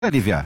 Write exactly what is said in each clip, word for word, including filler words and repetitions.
Lívia.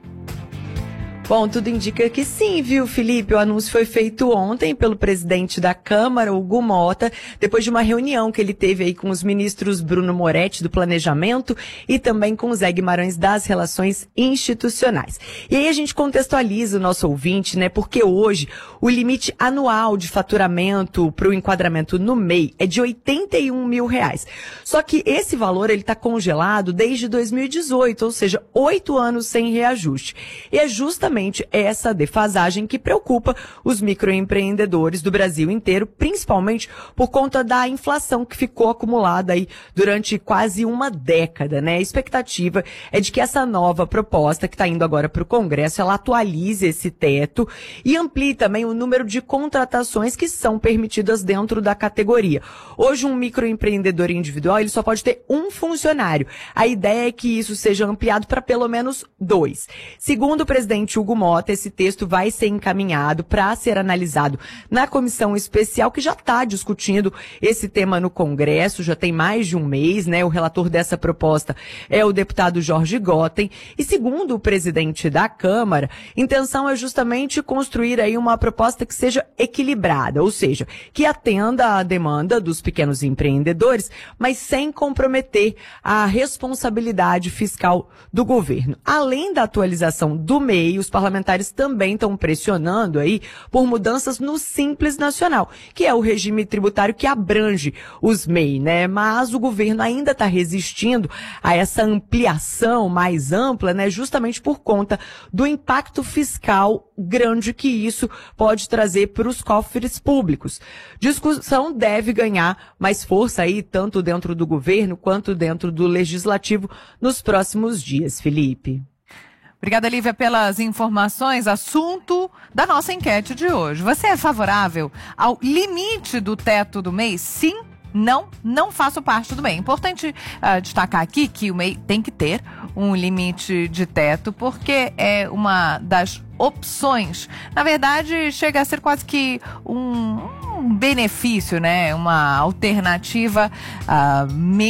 Bom, tudo indica que sim, viu, Felipe? O anúncio foi feito ontem pelo presidente da Câmara, Hugo Mota, depois de uma reunião que ele teve aí com os ministros Bruno Moretti, do Planejamento, e também com Zé Guimarães, das Relações Institucionais. E aí a gente contextualiza o nosso ouvinte, né? Porque hoje o limite anual de faturamento para o enquadramento no M E I é de oitenta e um mil reais. Só que esse valor, ele está congelado desde dois mil e dezoito, ou seja, oito anos sem reajuste. E é justamente essa defasagem que preocupa os microempreendedores do Brasil inteiro, principalmente por conta da inflação que ficou acumulada aí durante quase uma década, né? A expectativa é de que essa nova proposta que está indo agora para o Congresso, ela atualize esse teto e amplie também o número de contratações que são permitidas dentro da categoria. Hoje, um microempreendedor individual, ele só pode ter um funcionário. A ideia é que isso seja ampliado para pelo menos dois. Segundo o presidente Hugo Mota, esse texto vai ser encaminhado para ser analisado na comissão especial que já está discutindo esse tema no Congresso, já tem mais de um mês, né? O relator dessa proposta é o deputado Jorge Gotten e, segundo o presidente da Câmara, a intenção é justamente construir aí uma proposta que seja equilibrada, ou seja, que atenda à demanda dos pequenos empreendedores, mas sem comprometer a responsabilidade fiscal do governo. Além da atualização do M E I, os parlamentares também estão pressionando aí por mudanças no Simples Nacional, que é o regime tributário que abrange os M E I, né? Mas o governo ainda está resistindo a essa ampliação mais ampla, né? Justamente por conta do impacto fiscal grande que isso pode trazer para os cofres públicos. Discussão deve ganhar mais força aí, tanto dentro do governo quanto dentro do legislativo nos próximos dias, Felipe. Obrigada, Lívia, pelas informações. Assunto da nossa enquete de hoje. Você é favorável ao limite do teto do M E I? Sim? Não? Não faço parte do M E I. Importante uh, destacar aqui que o M E I tem que ter um limite de teto, porque é uma das opções. Na verdade, chega a ser quase que um, um benefício, né? Uma alternativa uh,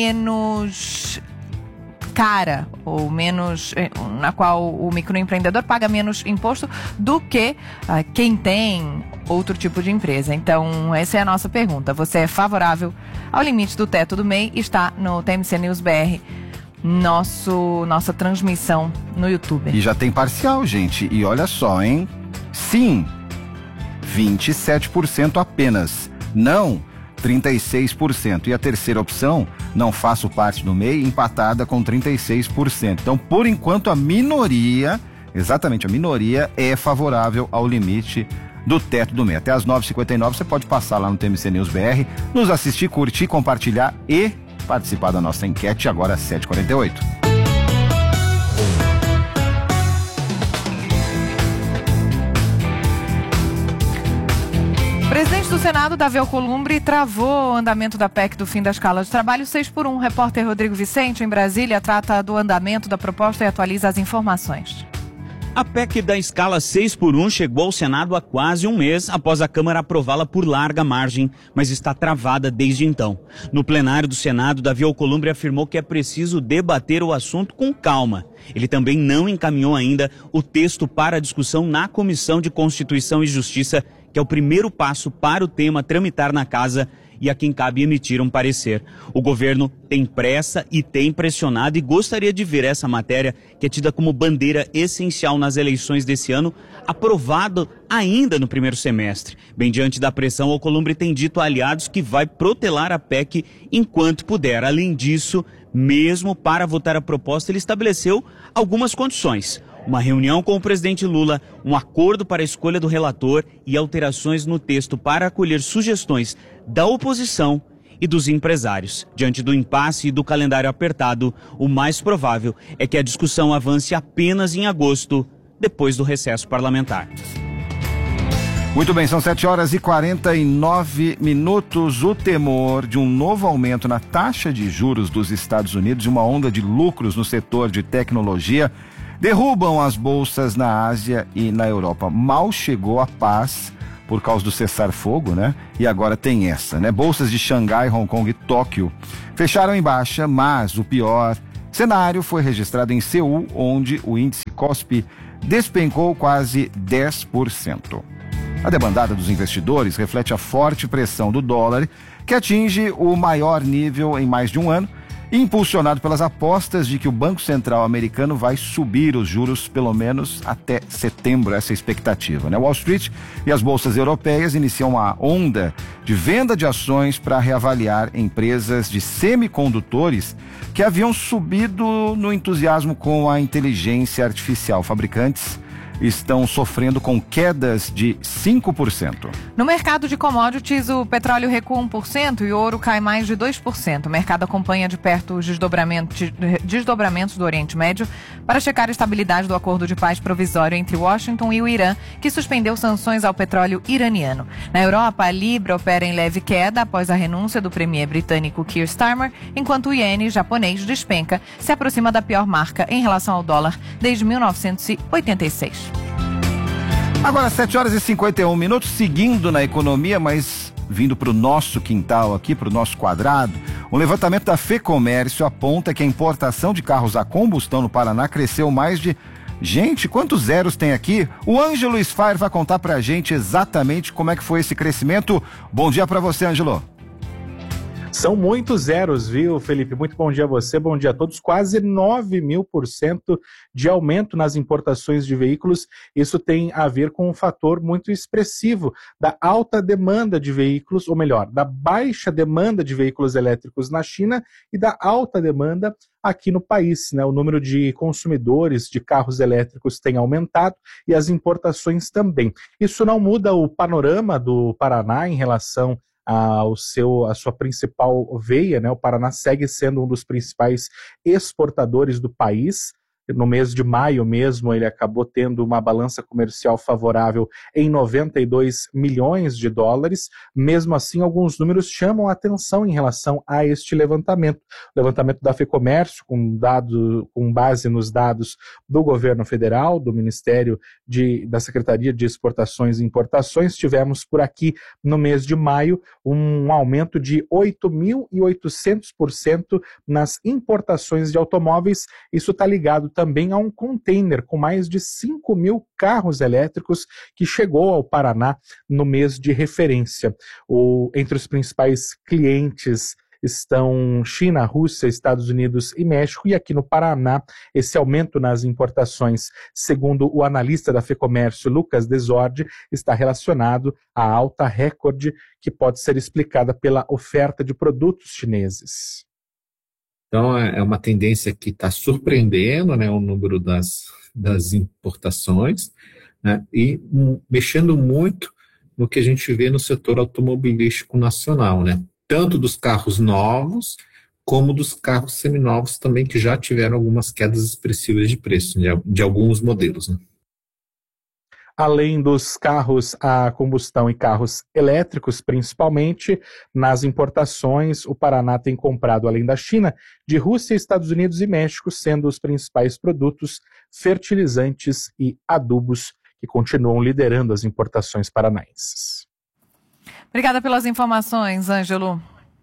menos cara, ou menos, na qual o microempreendedor paga menos imposto do que uh, quem tem outro tipo de empresa. Então, essa é a nossa pergunta. Você é favorável ao limite do teto do M E I? Está no T M C News B R, nosso, nossa transmissão no YouTube. E já tem parcial, gente. E olha só, hein? Sim, vinte e sete por cento apenas. Não, trinta e seis por cento. E a terceira opção, não faço parte do M E I, empatada com trinta e seis por cento. Então, por enquanto, a minoria, exatamente a minoria, é favorável ao limite do teto do M E I. Até às nove e cinquenta e nove você pode passar lá no T M C News B R, nos assistir, curtir, compartilhar e participar da nossa enquete agora às sete e quarenta e oito. O presidente do Senado, Davi Alcolumbre, travou o andamento da P E C do fim da escala de trabalho seis por um. O repórter Rodrigo Vicente, em Brasília, trata do andamento da proposta e atualiza as informações. A P E C da escala seis por um chegou ao Senado há quase um mês após a Câmara aprová-la por larga margem, mas está travada desde então. No plenário do Senado, Davi Alcolumbre afirmou que é preciso debater o assunto com calma. Ele também não encaminhou ainda o texto para discussão na Comissão de Constituição e Justiça, que é o primeiro passo para o tema tramitar na casa e a quem cabe emitir um parecer. O governo tem pressa e tem pressionado e gostaria de ver essa matéria, que é tida como bandeira essencial nas eleições desse ano, aprovado ainda no primeiro semestre. Bem diante da pressão, Alcolumbre tem dito a aliados que vai protelar a P E C enquanto puder. Além disso, mesmo para votar a proposta, ele estabeleceu algumas condições. Uma reunião com o presidente Lula, um acordo para a escolha do relator e alterações no texto para acolher sugestões da oposição e dos empresários. Diante do impasse e do calendário apertado, o mais provável é que a discussão avance apenas em agosto, depois do recesso parlamentar. Muito bem, são sete horas e quarenta e nove minutos. O temor de um novo aumento na taxa de juros dos Estados Unidos e uma onda de lucros no setor de tecnologia derrubam as bolsas na Ásia e na Europa. Mal chegou a paz por causa do cessar-fogo, né? E agora tem essa, né? Bolsas de Xangai, Hong Kong e Tóquio fecharam em baixa, mas o pior Cenário foi registrado em Seul, onde o índice Kospi despencou quase dez por cento. A demandada dos investidores reflete a forte pressão do dólar, que atinge o maior nível em mais de um ano, impulsionado pelas apostas de que o Banco Central americano vai subir os juros pelo menos até setembro, essa é a expectativa, né? Wall Street e as bolsas europeias iniciam uma onda de venda de ações para reavaliar empresas de semicondutores que haviam subido no entusiasmo com a inteligência artificial. Fabricantes estão sofrendo com quedas de cinco por cento. No mercado de commodities, o petróleo recua um por cento e o ouro cai mais de dois por cento. O mercado acompanha de perto os desdobramentos, desdobramentos do Oriente Médio para checar a estabilidade do acordo de paz provisório entre Washington e o Irã, que suspendeu sanções ao petróleo iraniano. Na Europa, a Libra opera em leve queda após a renúncia do premier britânico Keir Starmer, enquanto o iene japonês despenca, se aproxima da pior marca em relação ao dólar desde mil novecentos e oitenta e seis. Agora, sete horas e cinquenta e um minutos, seguindo na economia, mas vindo para o nosso quintal aqui, para o nosso quadrado. Um levantamento da FEComércio aponta que a importação de carros a combustão no Paraná cresceu mais de... Gente, quantos zeros tem aqui? O Ângelo Sfire vai contar para a gente exatamente como é que foi esse crescimento. Bom dia para você, Ângelo. São muitos zeros, viu, Felipe? Muito bom dia a você, bom dia a todos. Quase nove mil por cento de aumento nas importações de veículos. Isso tem a ver com um fator muito expressivo da alta demanda de veículos, ou melhor, da baixa demanda de veículos elétricos na China e da alta demanda aqui no país, né? O número de consumidores de carros elétricos tem aumentado e as importações também. Isso não muda o panorama do Paraná em relação ao seu, a sua principal veia, né? O Paraná segue sendo um dos principais exportadores do país. No mês de maio mesmo, ele acabou tendo uma balança comercial favorável em noventa e dois milhões de dólares. Mesmo assim, alguns números chamam a atenção em relação a este levantamento. O levantamento da FEComércio, com, dado, com base nos dados do governo federal, do Ministério de, da Secretaria de Exportações e Importações, tivemos por aqui, no mês de maio, um aumento de oito mil e oitocentos por cento nas importações de automóveis. Isso está ligado também a um container com mais de cinco mil carros elétricos que chegou ao Paraná no mês de referência. O, entre os principais clientes estão China, Rússia, Estados Unidos e México, e aqui no Paraná esse aumento nas importações, segundo o analista da FEComércio, Lucas Desordi, está relacionado à alta recorde que pode ser explicada pela oferta de produtos chineses. Então, é uma tendência que está surpreendendo, né, o número das, das importações, né, e um, mexendo muito no que a gente vê no setor automobilístico nacional, né, tanto dos carros novos, como dos carros seminovos também, que já tiveram algumas quedas expressivas de preço, de, de alguns modelos, né. Além dos carros a combustão e carros elétricos, principalmente, nas importações, o Paraná tem comprado, além da China, de Rússia, Estados Unidos e México, sendo os principais produtos fertilizantes e adubos que continuam liderando as importações paranaenses. Obrigada pelas informações, Ângelo.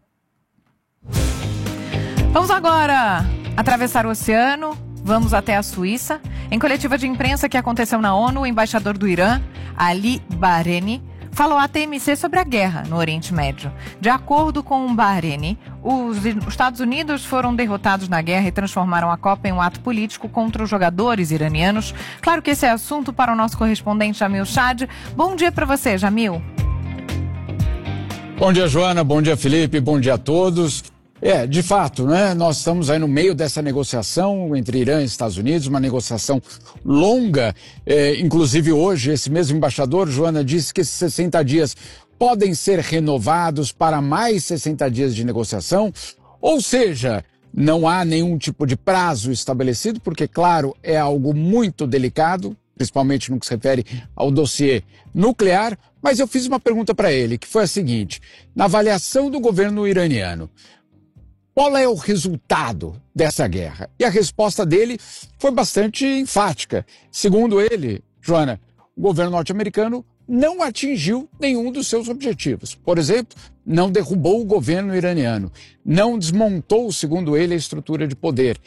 Vamos agora atravessar o oceano. Vamos até a Suíça. Em coletiva de imprensa que aconteceu na ONU, o embaixador do Irã, Ali Bahreini, falou à T M C sobre a guerra no Oriente Médio. De acordo com o Bahreini, os Estados Unidos foram derrotados na guerra e transformaram a Copa em um ato político contra os jogadores iranianos. Claro que esse é assunto para o nosso correspondente Jamil Chad. Bom dia para você, Jamil. Bom dia, Joana. Bom dia, Felipe. Bom dia a todos. É, de fato, né? Nós estamos aí no meio dessa negociação entre Irã e Estados Unidos, uma negociação longa. É, inclusive hoje, esse mesmo embaixador, Joana, disse que esses sessenta dias podem ser renovados para mais sessenta dias de negociação. Ou seja, não há nenhum tipo de prazo estabelecido, porque, claro, é algo muito delicado, principalmente no que se refere ao dossiê nuclear. Mas eu fiz uma pergunta para ele, que foi a seguinte: na avaliação do governo iraniano, qual é o resultado dessa guerra? E a resposta dele foi bastante enfática. Segundo ele, Joana, o governo norte-americano não atingiu nenhum dos seus objetivos. Por exemplo, não derrubou o governo iraniano, não desmontou, segundo ele, a estrutura de poder.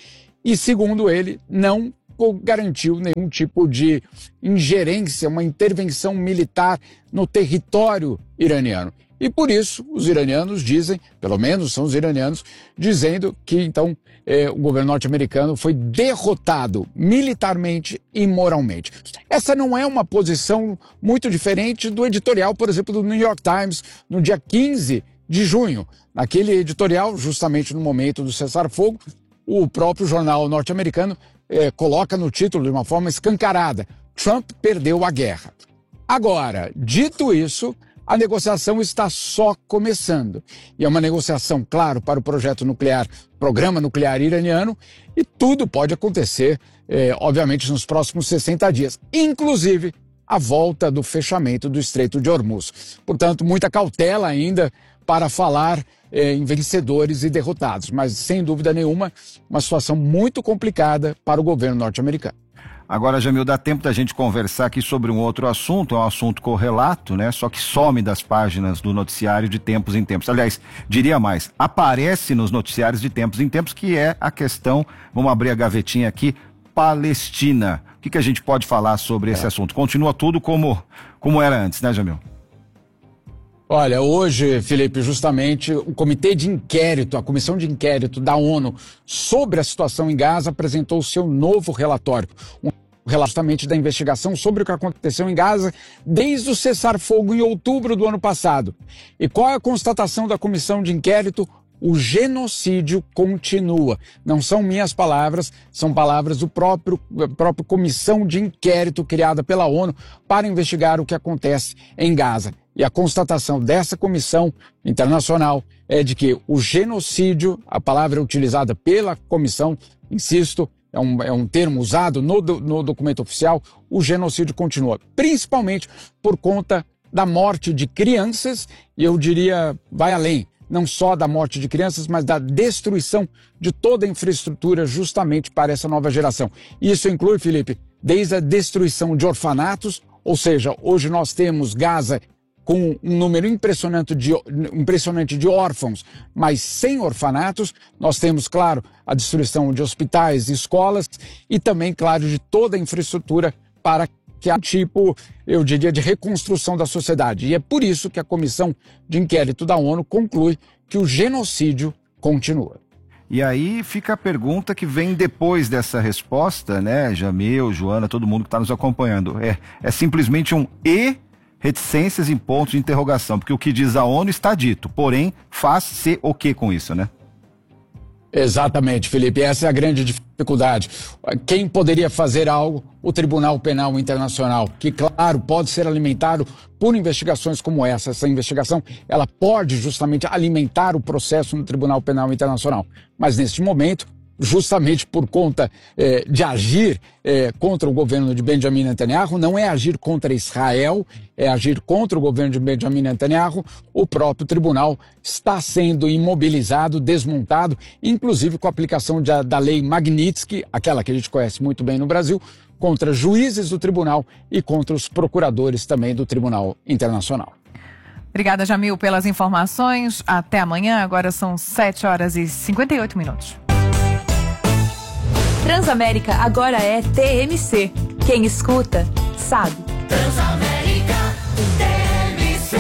e, segundo ele, não garantiu nenhum tipo de ingerência, uma intervenção militar no território iraniano. E por isso os iranianos dizem, pelo menos são os iranianos, dizendo que então eh, o governo norte-americano foi derrotado militarmente e moralmente. Essa não é uma posição muito diferente do editorial, por exemplo, do New York Times, no dia quinze de junho. Naquele editorial, justamente no momento do cessar-fogo, o próprio jornal norte-americano eh, coloca no título de uma forma escancarada: Trump perdeu a guerra. Agora, dito isso, a negociação está só começando. E é uma negociação, claro, para o projeto nuclear, programa nuclear iraniano, e tudo pode acontecer, eh, obviamente, nos próximos sessenta dias, inclusive a volta do fechamento do Estreito de Hormuz. Portanto, muita cautela ainda para falar eh, em vencedores e derrotados, mas, sem dúvida nenhuma, uma situação muito complicada para o governo norte-americano. Agora, Jamil, dá tempo da gente conversar aqui sobre um outro assunto, é um assunto correlato, né? Só que some das páginas do noticiário de tempos em tempos. Aliás, diria mais, aparece nos noticiários de tempos em tempos, que é a questão, vamos abrir a gavetinha aqui, Palestina. O que, que a gente pode falar sobre esse é. assunto? Continua tudo como, como era antes, né, Jamil? Olha, hoje, Felipe, justamente o Comitê de Inquérito, a Comissão de Inquérito da ONU sobre a situação em Gaza apresentou o seu novo relatório. Um relatório justamente da investigação sobre o que aconteceu em Gaza desde o cessar-fogo em outubro do ano passado. E qual é a constatação da Comissão de Inquérito? O genocídio continua. Não são minhas palavras, são palavras do próprio, da própria Comissão de Inquérito criada pela ONU para investigar o que acontece em Gaza. E a constatação dessa comissão internacional é de que o genocídio, a palavra utilizada pela comissão, insisto, é um, é um termo usado no, no documento oficial, o genocídio continua, principalmente por conta da morte de crianças, e eu diria, vai além, não só da morte de crianças, mas da destruição de toda a infraestrutura justamente para essa nova geração. Isso inclui, Felipe, desde a destruição de orfanatos, ou seja, hoje nós temos Gaza com um número impressionante de, impressionante de órfãos, mas sem orfanatos. Nós temos, claro, a destruição de hospitais, escolas e também, claro, de toda a infraestrutura para que há um tipo, eu diria, de reconstrução da sociedade. E é por isso que a Comissão de Inquérito da ONU conclui que o genocídio continua. E aí fica a pergunta que vem depois dessa resposta, né, Jamil, Joana, todo mundo que está nos acompanhando. É, é simplesmente um e... reticências em pontos de interrogação, porque o que diz a ONU está dito, porém, faz-se o que com isso, né? Exatamente, Felipe, essa é a grande dificuldade. Quem poderia fazer algo? O Tribunal Penal Internacional, que, claro, pode ser alimentado por investigações como essa. Essa investigação, ela pode justamente alimentar o processo no Tribunal Penal Internacional. Mas, neste momento, justamente por conta eh, de agir eh, contra o governo de Benjamin Netanyahu, não é agir contra Israel, é agir contra o governo de Benjamin Netanyahu. O próprio tribunal está sendo imobilizado, desmontado, inclusive com a aplicação de, da lei Magnitsky, aquela que a gente conhece muito bem no Brasil, contra juízes do tribunal e contra os procuradores também do Tribunal Internacional. Obrigada, Jamil, pelas informações. Até amanhã, agora são sete horas e cinquenta e oito minutos. Transamérica agora é T M C. Quem escuta, sabe. Transamérica T M C.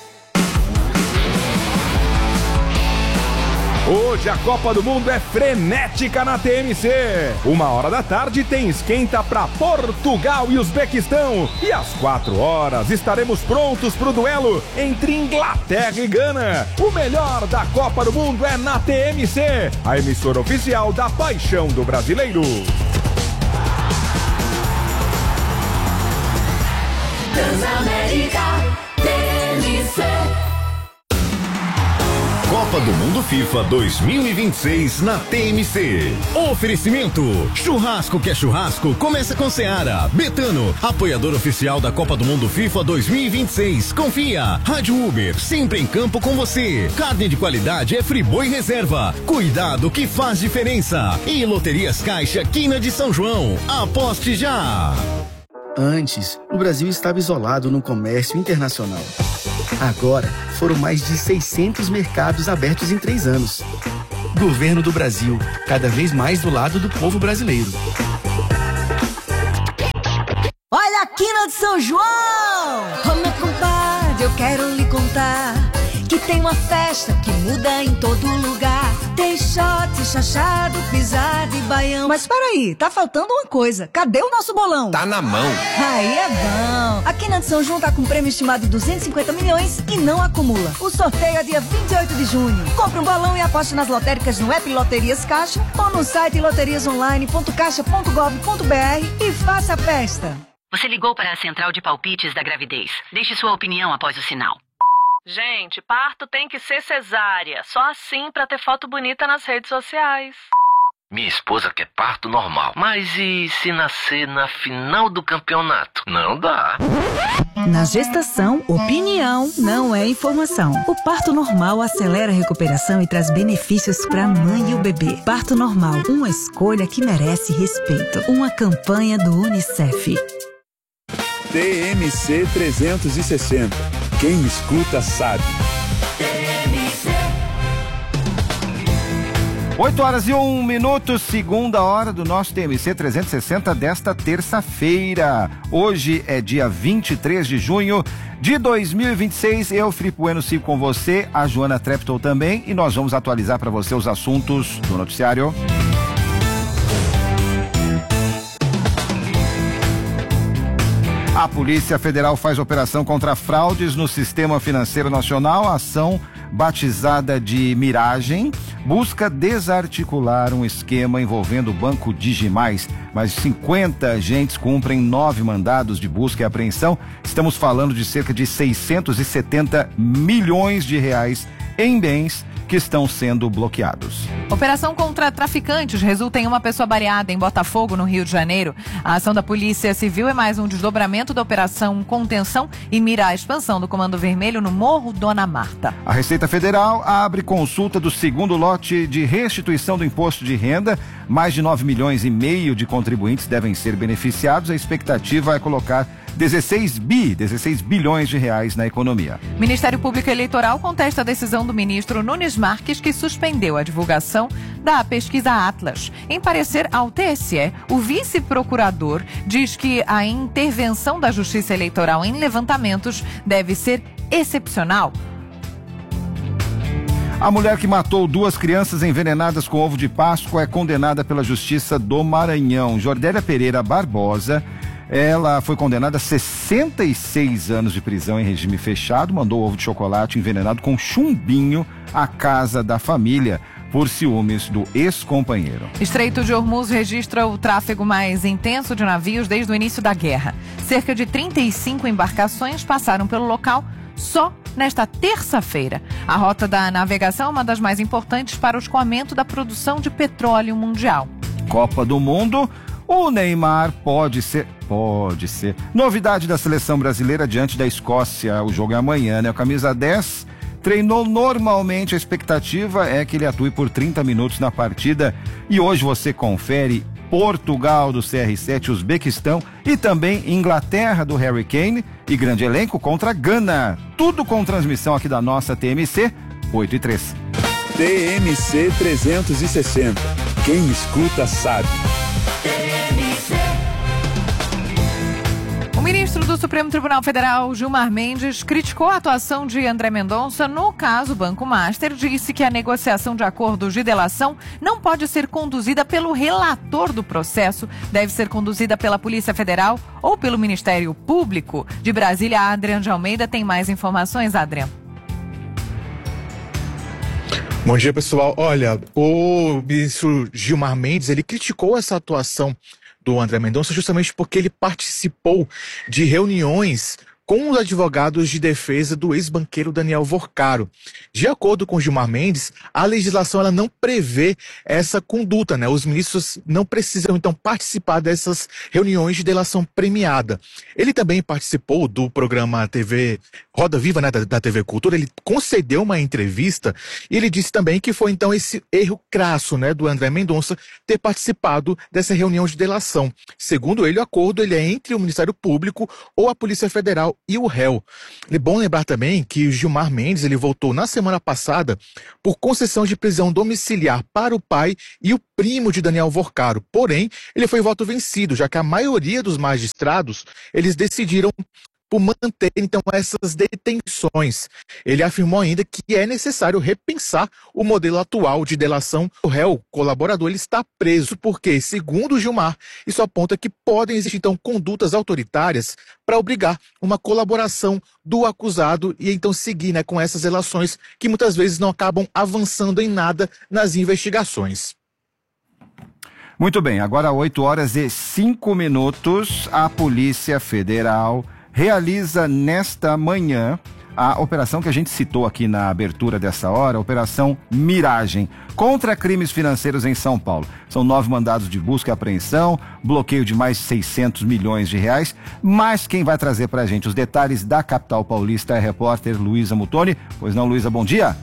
Hoje a Copa do Mundo é frenética na T M C. Uma hora da tarde tem esquenta para Portugal e Uzbequistão. E às quatro horas estaremos prontos para o duelo entre Inglaterra e Gana. O melhor da Copa do Mundo é na T M C, a emissora oficial da paixão do brasileiro. Transamérica T M C. Copa do Mundo FIFA dois mil e vinte e seis na T M C. Oferecimento: churrasco que é churrasco, começa com Seara. Betano, apoiador oficial da Copa do Mundo FIFA dois mil e vinte e seis. Confia. Rádio Uber, sempre em campo com você. Carne de qualidade é Friboi Reserva. Cuidado que faz diferença. E Loterias Caixa, Quina de São João. Aposte já. Antes, o Brasil estava isolado no comércio internacional. Agora, foram mais de seiscentos mercados abertos em três anos. Governo do Brasil, cada vez mais do lado do povo brasileiro. Olha a quina de São João! Ô meu compadre, eu quero lhe contar que tem uma festa que muda em todo lugar. Tem shot, chachado, pisado e baião. Mas peraí, tá faltando uma coisa. Cadê o nosso bolão? Tá na mão. Aí é bom. A quina de São João tá com um prêmio estimado de duzentos e cinquenta milhões e não acumula. O sorteio é dia vinte e oito de junho. Compre um bolão e aposte nas lotéricas no app Loterias Caixa ou no site loterias online ponto caixa ponto gov ponto br e faça a festa. Você ligou para a central de palpites da gravidez. Deixe sua opinião após o sinal. Gente, parto tem que ser cesárea. Só assim pra ter foto bonita nas redes sociais. Minha esposa quer parto normal. Mas e se nascer na final do campeonato? Não dá. Na gestação, opinião não é informação. O parto normal acelera a recuperação e traz benefícios para a mãe e o bebê. Parto normal, uma escolha que merece respeito. Uma campanha do Unicef. T M C trezentos e sessenta. Quem escuta sabe. oito horas e um minuto, segunda hora do nosso T M C trezentos e sessenta desta terça-feira. Hoje é dia vinte e três de junho de dois mil e vinte e seis. Eu, Felipe Bueno, sigo com você, a Joana Treptow também, e nós vamos atualizar para você os assuntos do noticiário. A Polícia Federal faz operação contra fraudes no Sistema Financeiro Nacional. A ação, batizada de Miragem, busca desarticular um esquema envolvendo o Banco Digimais. Mais de cinquenta agentes cumprem nove mandados de busca e apreensão. Estamos falando de cerca de seiscentos e setenta milhões de reais em bens que estão sendo bloqueados. Operação contra traficantes resulta em uma pessoa baleada em Botafogo, no Rio de Janeiro. A ação da Polícia Civil é mais um desdobramento da Operação Contenção e mira a expansão do Comando Vermelho no Morro Dona Marta. A Receita Federal abre consulta do segundo lote de restituição do imposto de renda. Mais de nove milhões e meio de contribuintes devem ser beneficiados. A expectativa é colocar dezesseis bilhões de reais na economia. Ministério Público Eleitoral contesta a decisão do ministro Nunes Marques, que suspendeu a divulgação da pesquisa Atlas. Em parecer ao T S E, o vice-procurador diz que a intervenção da Justiça Eleitoral em levantamentos deve ser excepcional. A mulher que matou duas crianças envenenadas com ovo de Páscoa é condenada pela Justiça do Maranhão. Jordélia Pereira Barbosa, ela foi condenada a sessenta e seis anos de prisão em regime fechado, mandou ovo de chocolate envenenado com chumbinho à casa da família por ciúmes do ex-companheiro. Estreito de Hormuz registra o tráfego mais intenso de navios desde o início da guerra. Cerca de trinta e cinco embarcações passaram pelo local só nesta terça-feira. A rota da navegação é uma das mais importantes para o escoamento da produção de petróleo mundial. Copa do Mundo, o Neymar pode ser, pode ser, novidade da seleção brasileira diante da Escócia. O jogo é amanhã, né? O camisa dez treinou normalmente, a expectativa é que ele atue por trinta minutos na partida. E hoje você confere Portugal do C R sete, Uzbequistão e também Inglaterra do Harry Kane e grande elenco contra Gana. Tudo com transmissão aqui da nossa T M C oito e três. T M C trezentos e sessenta. Quem escuta sabe. O ministro do Supremo Tribunal Federal, Gilmar Mendes, criticou a atuação de André Mendonça no caso Banco Master, disse que a negociação de acordos de delação não pode ser conduzida pelo relator do processo, deve ser conduzida pela Polícia Federal ou pelo Ministério Público. De Brasília, Adriano de Almeida tem mais informações, Adriano. Bom dia, pessoal. Olha, o ministro Gilmar Mendes, ele criticou essa atuação do André Mendonça justamente porque ele participou de reuniões com os advogados de defesa do ex-banqueiro Daniel Vorcaro. De acordo com Gilmar Mendes, a legislação ela não prevê essa conduta, né? Os ministros não precisam, então, participar dessas reuniões de delação premiada. Ele também participou do programa T V Roda Viva, né, da, da T V Cultura. Ele concedeu uma entrevista e ele disse também que foi, então, esse erro crasso, né, do André Mendonça ter participado dessa reunião de delação. Segundo ele, o acordo ele é entre o Ministério Público ou a Polícia Federal Federal e o réu. É bom lembrar também que o Gilmar Mendes ele voltou na semana passada por concessão de prisão domiciliar para o pai e o primo de Daniel Vorcaro. Porém, ele foi voto vencido, já que a maioria dos magistrados eles decidiram por manter, então, essas detenções. Ele afirmou ainda que é necessário repensar o modelo atual de delação. O réu colaborador ele está preso porque, segundo Gilmar, isso aponta que podem existir, então, condutas autoritárias para obrigar uma colaboração do acusado e, então, seguir né, com essas relações que muitas vezes não acabam avançando em nada nas investigações. Muito bem, agora oito horas e cinco minutos, a Polícia Federal realiza nesta manhã a operação que a gente citou aqui na abertura dessa hora, a Operação Miragem, contra crimes financeiros em São Paulo. São nove mandados de busca e apreensão, bloqueio de mais de seiscentos milhões de reais, mas quem vai trazer pra gente os detalhes da capital paulista é a repórter Luísa Mutoni. Pois não, Luísa, bom dia.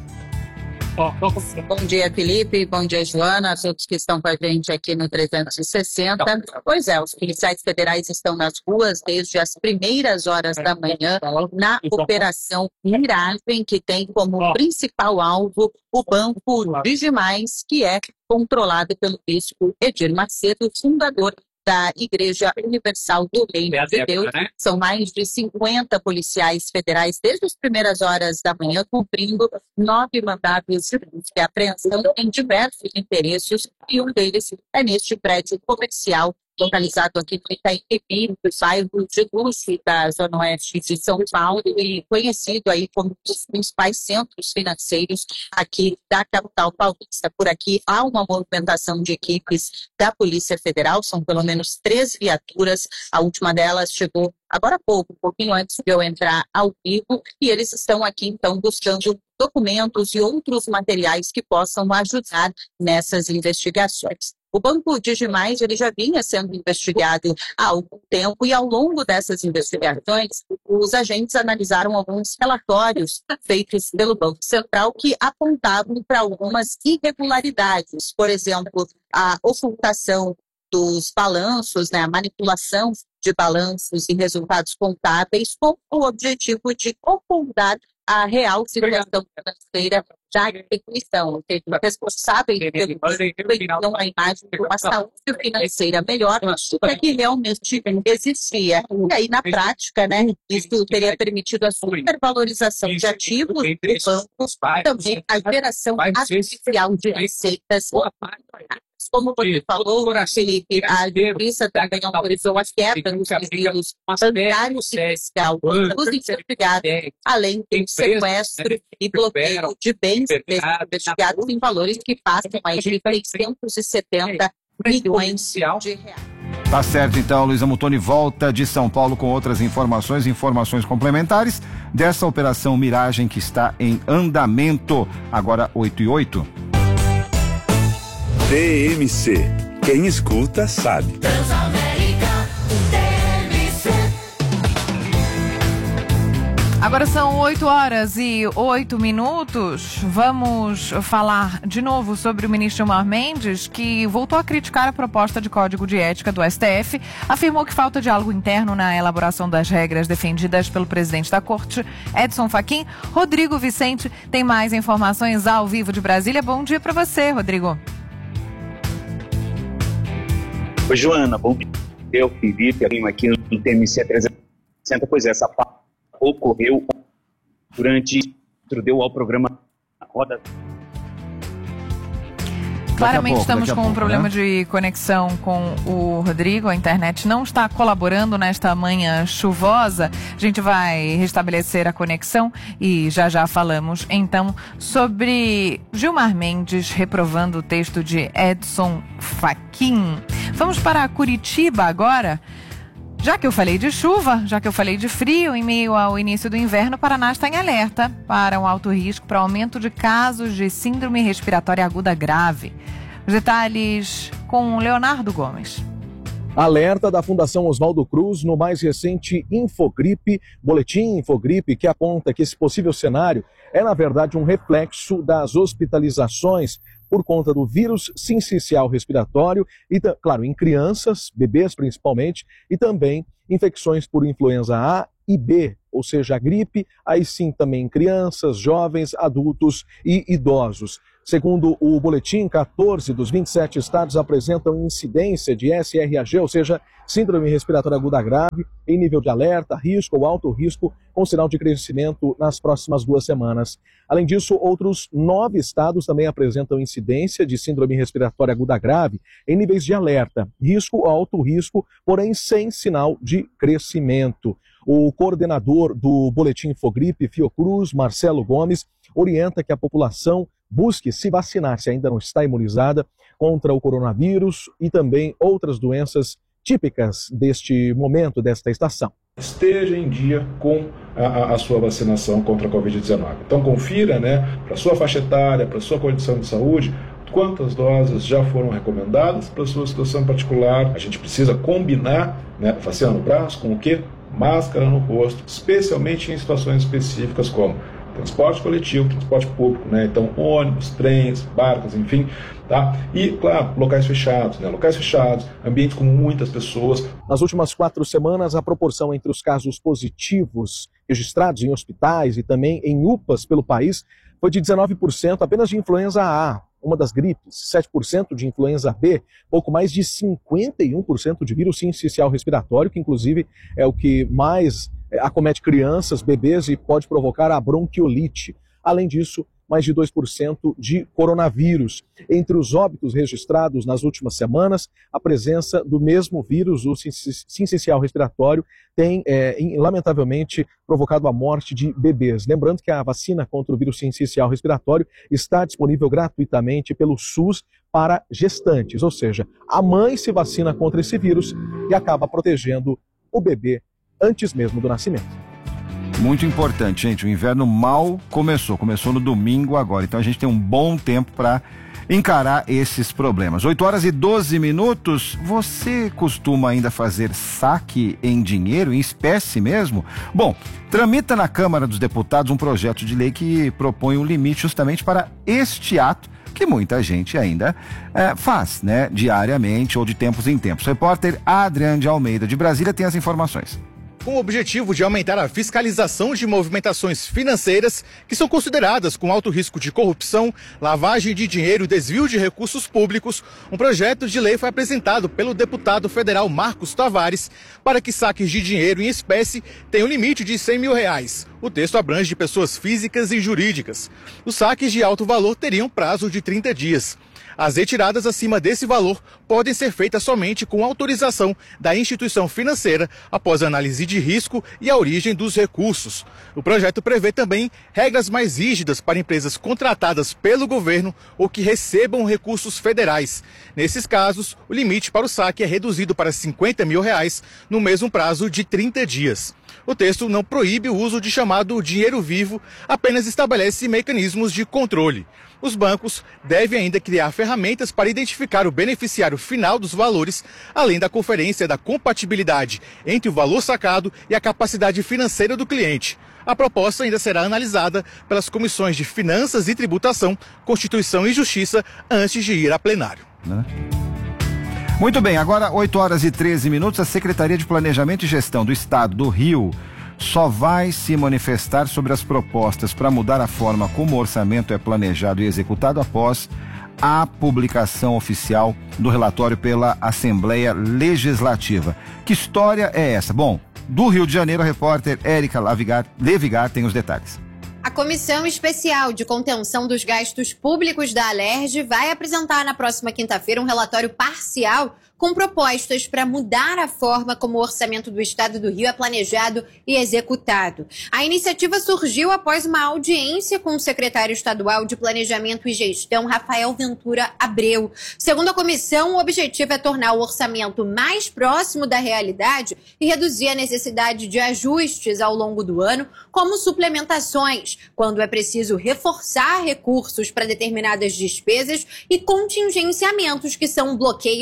Bom dia, Felipe. Bom dia, Joana, a todos que estão com a gente aqui no trezentos e sessenta. Pois é, os policiais federais estão nas ruas desde as primeiras horas da manhã na Operação Miragem, que tem como principal alvo o Banco Digimais, que é controlado pelo bispo Edir Macedo, fundador da Igreja Universal do Reino de Deus. São mais de cinquenta policiais federais desde as primeiras horas da manhã, cumprindo nove mandados de busca e apreensão em diversos interesses, e um deles é neste prédio comercial localizado aqui no Itaim Bibi, no bairro de Luxo, da Zona Oeste de São Paulo, e conhecido aí como um dos principais centros financeiros aqui da capital paulista. Por aqui há uma movimentação de equipes da Polícia Federal, são pelo menos três viaturas, a última delas chegou agora há pouco, um pouquinho antes de eu entrar ao vivo, e eles estão aqui então buscando documentos e outros materiais que possam ajudar nessas investigações. O Banco Digimais ele já vinha sendo investigado há algum tempo, e ao longo dessas investigações, os agentes analisaram alguns relatórios feitos pelo Banco Central que apontavam para algumas irregularidades. Por exemplo, a ocultação dos balanços, né, a manipulação de balanços e resultados contábeis com o objetivo de ocultar a real situação financeira da instituição. Os responsáveis pelo dão a imagem de uma saúde financeira melhor do que, que realmente existia. E aí, na prática, né, isso teria permitido a supervalorização de ativos do banco, também a geração artificial de receitas. Como você falou, Felipe, a justiça também autorizou a quebra dos desvios bancários e fiscal dos investigados, além do sequestro e bloqueio de bens desses investigados em valores que passam mais de trezentos e setenta milhões de reais. Tá certo, então, Luísa Mutoni volta de São Paulo com outras informações, informações complementares dessa Operação Miragem que está em andamento. Agora oito e oito. T M C. Quem escuta sabe. Agora são oito horas e oito minutos. Vamos falar de novo sobre o ministro Gilmar Mendes, que voltou a criticar a proposta de código de ética do S T F, afirmou que falta diálogo interno na elaboração das regras defendidas pelo presidente da Corte, Edson Fachin. Rodrigo Vicente tem mais informações ao vivo de Brasília. Bom dia para você, Rodrigo. Oi, Joana, bom dia, Felipe, aqui no T M C trezentos e sessenta. Pois é, essa ocorreu durante, deu ao programa Roda. Claramente pouco, estamos com pouco, um problema né? de conexão com o Rodrigo, a internet não está colaborando nesta manhã chuvosa. A gente vai restabelecer a conexão e já já falamos então sobre Gilmar Mendes reprovando o texto de Edson Fachin. Vamos para Curitiba agora. Já que eu falei de chuva, já que eu falei de frio, em meio ao início do inverno, o Paraná está em alerta para um alto risco para aumento de casos de síndrome respiratória aguda grave. Os detalhes com Leonardo Gomes. Alerta da Fundação Oswaldo Cruz no mais recente Infogripe, boletim Infogripe, que aponta que esse possível cenário é, na verdade, um reflexo das hospitalizações por conta do vírus sincicial respiratório, e, claro, em crianças, bebês principalmente, e também infecções por influenza A e B, ou seja, a gripe, aí sim também crianças, jovens, adultos e idosos. Segundo o boletim, quatorze dos vinte e sete estados apresentam incidência de S R A G, ou seja, síndrome respiratória aguda grave, em nível de alerta, risco ou alto risco, com sinal de crescimento nas próximas duas semanas. Além disso, outros nove estados também apresentam incidência de síndrome respiratória aguda grave, em níveis de alerta, risco ou alto risco, porém sem sinal de crescimento. O coordenador do Boletim Infogripe, Fiocruz, Marcelo Gomes, orienta que a população busque se vacinar, se ainda não está imunizada, contra o coronavírus e também outras doenças típicas deste momento, desta estação. Esteja em dia com a, a sua vacinação contra a covid dezenove. Então confira, né, para a sua faixa etária, para a sua condição de saúde, quantas doses já foram recomendadas para a sua situação particular. A gente precisa combinar, né, vacina no braço com o quê? Máscara no rosto, especialmente em situações específicas como transporte coletivo, transporte público, né? Então ônibus, trens, barcas, enfim, tá? E, claro, locais fechados, né? Locais fechados, ambientes com muitas pessoas. Nas últimas quatro semanas, a proporção entre os casos positivos registrados em hospitais e também em U P As pelo país foi de dezenove por cento apenas de influenza A, uma das gripes, sete por cento de influenza B, pouco mais de cinquenta e um por cento de vírus sincicial respiratório, que inclusive é o que mais acomete crianças, bebês e pode provocar a bronquiolite. Além disso, mais de dois por cento de coronavírus. Entre os óbitos registrados nas últimas semanas, a presença do mesmo vírus, o sincicial respiratório, tem, é, lamentavelmente, provocado a morte de bebês. Lembrando que a vacina contra o vírus sincicial respiratório está disponível gratuitamente pelo SUS para gestantes, ou seja, a mãe se vacina contra esse vírus e acaba protegendo o bebê antes mesmo do nascimento. Muito importante, gente, o inverno mal começou, começou no domingo agora, então a gente tem um bom tempo para encarar esses problemas. oito horas e doze minutos, você costuma ainda fazer saque em dinheiro, em espécie mesmo? Bom, tramita na Câmara dos Deputados um projeto de lei que propõe um limite justamente para este ato que muita gente ainda é, faz, né, diariamente ou de tempos em tempos. O repórter Adriano de Almeida, de Brasília, tem as informações. Com o objetivo de aumentar a fiscalização de movimentações financeiras que são consideradas com alto risco de corrupção, lavagem de dinheiro e desvio de recursos públicos, um projeto de lei foi apresentado pelo deputado federal Marcos Tavares para que saques de dinheiro em espécie tenham limite de cem mil reais. O texto abrange pessoas físicas e jurídicas. Os saques de alto valor teriam prazo de trinta dias. As retiradas acima desse valor podem ser feitas somente com autorização da instituição financeira após análise de risco e a origem dos recursos. O projeto prevê também regras mais rígidas para empresas contratadas pelo governo ou que recebam recursos federais. Nesses casos, o limite para o saque é reduzido para cinquenta mil reais no mesmo prazo de trinta dias. O texto não proíbe o uso de chamado dinheiro vivo, apenas estabelece mecanismos de controle. Os bancos devem ainda criar ferramentas para identificar o beneficiário final dos valores, além da conferência da compatibilidade entre o valor sacado e a capacidade financeira do cliente. A proposta ainda será analisada pelas comissões de Finanças e Tributação, Constituição e Justiça antes de ir a plenário. Né? Muito bem, agora oito horas e treze minutos, a Secretaria de Planejamento e Gestão do Estado do Rio só vai se manifestar sobre as propostas para mudar a forma como o orçamento é planejado e executado após a publicação oficial do relatório pela Assembleia Legislativa. Que história é essa? Bom, do Rio de Janeiro, a repórter Érica Levigar tem os detalhes. A Comissão Especial de Contenção dos Gastos Públicos da Alerj vai apresentar na próxima quinta-feira um relatório parcial com propostas para mudar a forma como o orçamento do Estado do Rio é planejado e executado. A iniciativa surgiu após uma audiência com o secretário estadual de Planejamento e Gestão, Rafael Ventura Abreu. Segundo a comissão, o objetivo é tornar o orçamento mais próximo da realidade e reduzir a necessidade de ajustes ao longo do ano, como suplementações, quando é preciso reforçar recursos para determinadas despesas, e contingenciamentos, que são bloqueios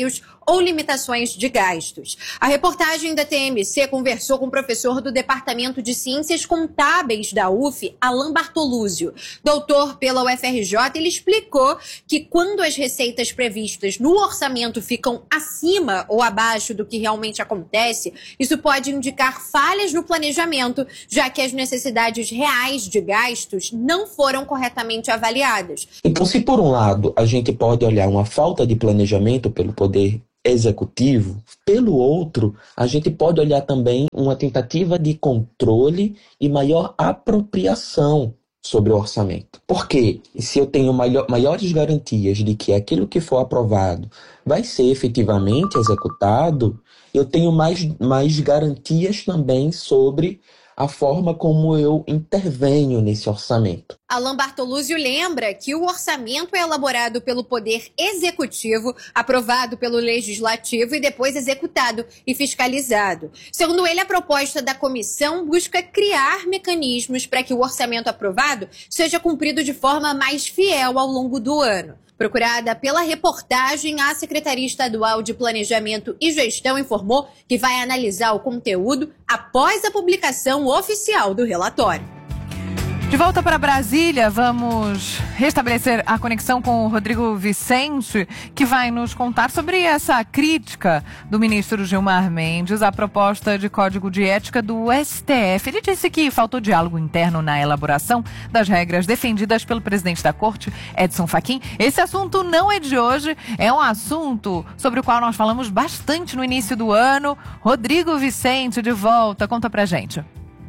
ou limitações de gastos. A reportagem da T M C conversou com o professor do Departamento de Ciências Contábeis da U F, Alan Bartoluzio. Doutor pela U F R J, ele explicou que quando as receitas previstas no orçamento ficam acima ou abaixo do que realmente acontece, isso pode indicar falhas no planejamento, já que as necessidades reais de gastos não foram corretamente avaliadas. Então, se por um lado a gente pode olhar uma falta de planejamento pelo poder executivo, pelo outro, a gente pode olhar também uma tentativa de controle e maior apropriação sobre o orçamento. Porque se eu tenho maior, maiores garantias de que aquilo que for aprovado vai ser efetivamente executado, eu tenho mais, mais garantias também sobre a forma como eu intervenho nesse orçamento. Alan Bartoluzio lembra que o orçamento é elaborado pelo Poder Executivo, aprovado pelo Legislativo e depois executado e fiscalizado. Segundo ele, a proposta da comissão busca criar mecanismos para que o orçamento aprovado seja cumprido de forma mais fiel ao longo do ano. Procurada pela reportagem, a Secretaria Estadual de Planejamento e Gestão informou que vai analisar o conteúdo após a publicação oficial do relatório. De volta para Brasília, vamos restabelecer a conexão com o Rodrigo Vicente, que vai nos contar sobre essa crítica do ministro Gilmar Mendes à proposta de código de ética do S T F. Ele disse que faltou diálogo interno na elaboração das regras defendidas pelo presidente da Corte, Edson Fachin. Esse assunto não é de hoje, é um assunto sobre o qual nós falamos bastante no início do ano. Rodrigo Vicente, de volta, conta pra gente.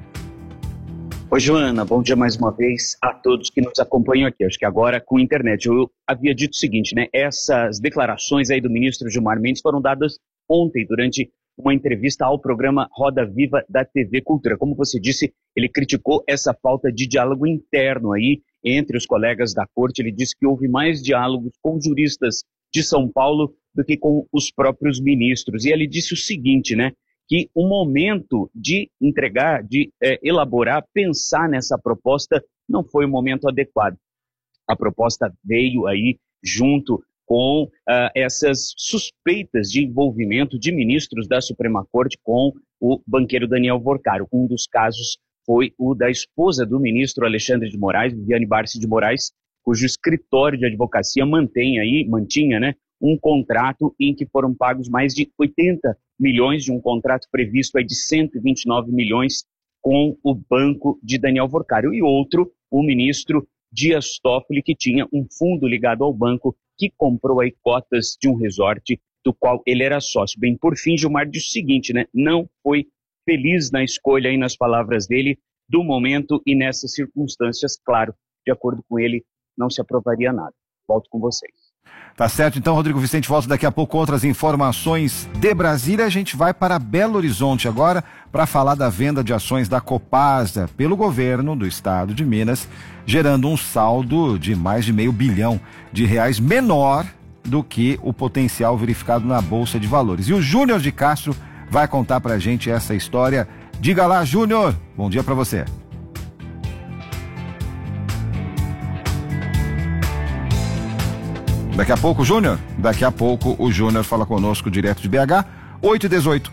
Oi, Joana, bom dia mais uma vez a todos que nos acompanham aqui. Acho que agora com a internet. Eu havia dito o seguinte, né? Essas declarações aí do ministro Gilmar Mendes foram dadas ontem durante uma entrevista ao programa Roda Viva da T V Cultura. Como você disse, ele criticou essa falta de diálogo interno aí entre os colegas da corte. Ele disse que houve mais diálogos com juristas de São Paulo do que com os próprios ministros. E ele disse o seguinte, né? Que o momento de entregar, de eh, elaborar, pensar nessa proposta não foi o momento adequado. A proposta veio aí junto com uh, essas suspeitas de envolvimento de ministros da Suprema Corte com o banqueiro Daniel Vorcaro. Um dos casos foi o da esposa do ministro Alexandre de Moraes, Viviane Barsi de Moraes, cujo escritório de advocacia mantém aí, mantinha, né, um contrato em que foram pagos mais de oitenta milhões de um contrato previsto aí de cento e vinte e nove milhões com o banco de Daniel Vorcaro. E outro, o ministro Dias Toffoli, que tinha um fundo ligado ao banco que comprou aí cotas de um resort do qual ele era sócio. Bem, por fim, Gilmar disse o seguinte, né? Não foi feliz na escolha, aí nas palavras dele, do momento e nessas circunstâncias, claro, de acordo com ele, não se aprovaria nada. Volto com vocês. Tá certo, então, Rodrigo Vicente volta daqui a pouco com outras informações de Brasília. A gente vai para Belo Horizonte agora para falar da venda de ações da Copasa pelo governo do estado de Minas, gerando um saldo de mais de meio bilhão de reais, menor do que o potencial verificado na Bolsa de Valores. E o Júnior de Castro vai contar pra gente essa história. Diga lá, Júnior, bom dia para você. Daqui a pouco, Júnior? Daqui a pouco o Júnior fala conosco direto de B H, oito e dezoito.